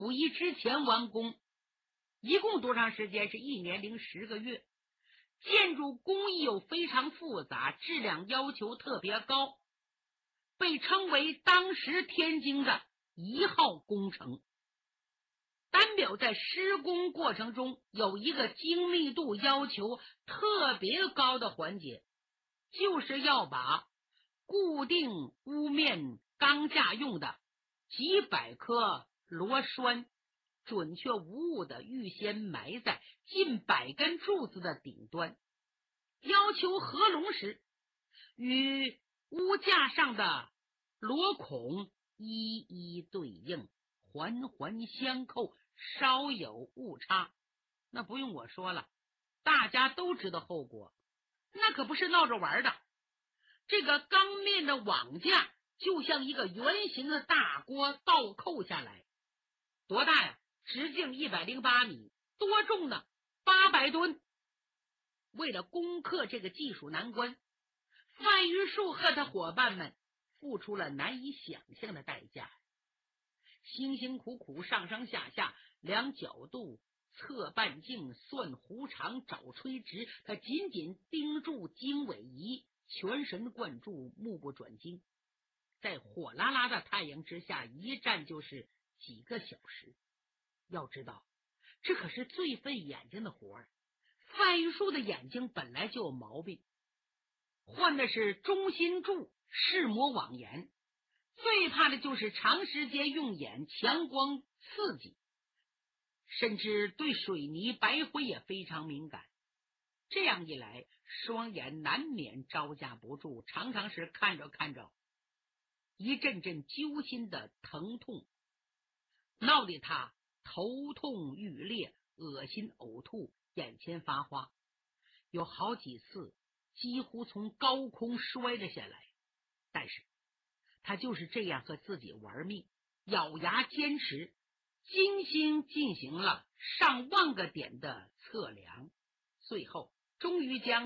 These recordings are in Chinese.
溥仪之前完工，一共多长时间？是1年零10个月。建筑工艺又非常复杂，质量要求特别高，被称为当时天津的1号工程。单表在施工过程中有一个精密度要求特别高的环节，就是要把固定屋面钢架用的几百颗螺栓准确无误地预先埋在近100根柱子的顶端，要求合拢时与屋架上的螺孔一一对应，环环相扣，稍有误差，那不用我说了，大家都知道后果，那可不是闹着玩的。这个钢面的网架就像一个圆形的大锅倒扣下来，多大呀？直径108米，多重呢？800吨。为了攻克这个技术难关，范玉树和他伙伴们付出了难以想象的代价，辛辛苦苦上上下下量角度、测半径、算弧长、找垂直，他紧紧盯住经纬仪，全神贯注，目不转睛，在火辣辣的太阳之下一站就是几个小时。要知道这可是最费眼睛的活儿，范玉树的眼睛本来就有毛病，患的是中心柱视膜网炎，最怕的就是长时间用眼强光刺激，甚至对水泥白灰也非常敏感。这样一来，双眼难免招架不住，常常是看着看着一阵阵揪心的疼痛，闹得他头痛欲裂，恶心呕吐，眼前发花，有好几次几乎从高空摔了下来。但是他就是这样和自己玩命，咬牙坚持，精心进行了上万个点的测量，最后终于将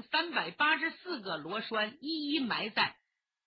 384个螺栓一一埋在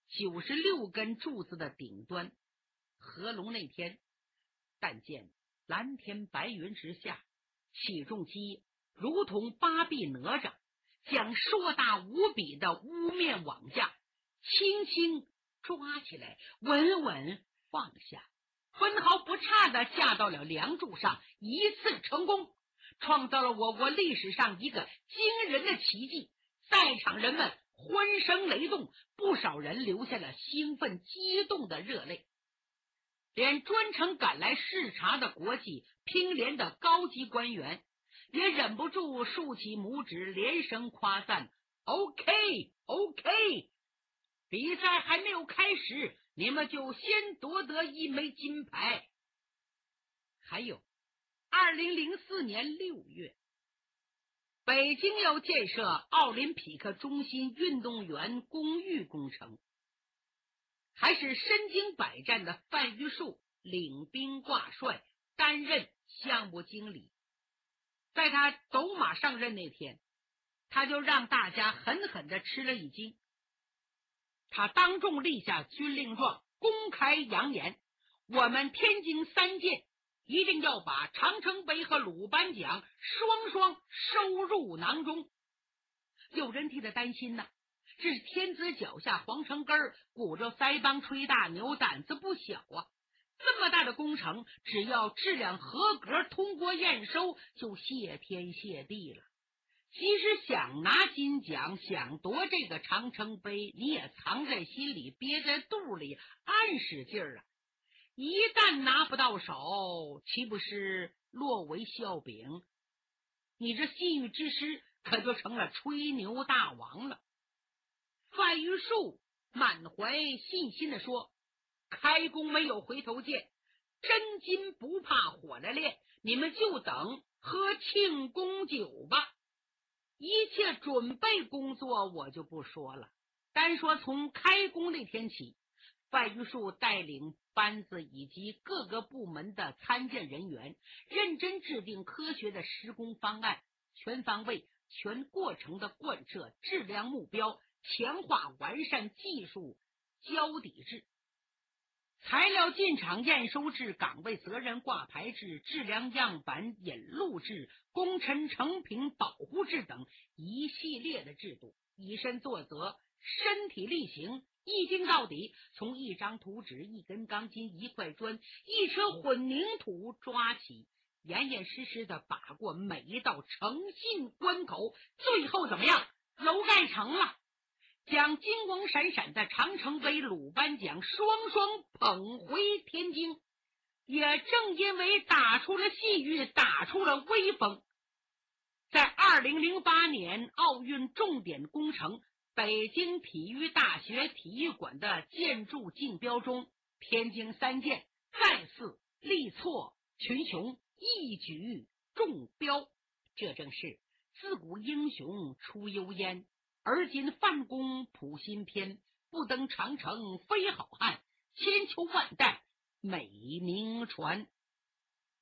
96根柱子的顶端。合龙那天，但见蓝天白云之下，起重机如同8臂哪吒，将硕大无比的屋面网架轻轻抓起来，稳稳放下，分毫不差地架到了梁柱上，一次成功，创造了我国历史上一个惊人的奇迹。在场人们欢声雷动，不少人流下了兴奋激动的热泪，连专程赶来视察的国际乒联的高级官员也忍不住竖起拇指，连声夸赞。 OK， 比赛还没有开始，你们就先夺得1枚金牌。还有2004年6月，北京要建设奥林匹克中心运动员公寓工程，还是身经百战的范玉树领兵挂帅，担任项目经理。在他走马上任那天，他就让大家狠狠地吃了一惊。他当众立下军令状，公开扬言，我们天津3舰一定要把长城杯和鲁班奖双双收入囊中。有人替他担心呢，这是天子脚下黄城根儿，鼓着腮帮吹大牛，胆子不小啊。这么大的工程，只要质量合格通过验收，就谢天谢地了。其实想拿金奖，想夺这个长城杯，你也藏在心里，憋在肚里，暗使劲儿啊。一旦拿不到手，岂不是落为笑柄？你这信誉之师可就成了吹牛大王了。范玉树满怀信心地说，开工没有回头箭，真金不怕火来炼，你们就等喝庆功酒吧。一切准备工作我就不说了，单说从开工那天起，范玉树带领班子以及各个部门的参建人员，认真制定科学的施工方案，全方位全过程的贯彻质量目标，强化完善技术交底制。 材料进场验收制、岗位责任挂牌制、质量样板引录制、工程成品保护制等一系列的制度，以身作则，身体力行，一盯到底，从一张图纸、一根钢筋、一块砖、一车混凝土抓起，严严实实的把过每一道诚信关口，最后怎么样？楼盖成了，将金光闪闪的长城杯、鲁班奖双双捧回天津。也正因为打出了戏语，打出了威风，在2008年奥运重点工程北京体育大学体育馆的建筑竞标中，天津三建再次力挫群雄，一举中标。这正是自古英雄出幽烟，而今范公谱新篇，不登长城非好汉，千秋万代美名传。